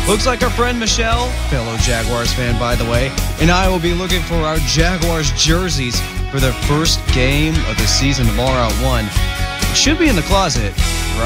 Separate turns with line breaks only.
Looks like our friend Michelle, fellow Jaguars fan by the way, and I will be looking for our Jaguars jerseys for their first game of the season tomorrow at 1. It should be in the closet.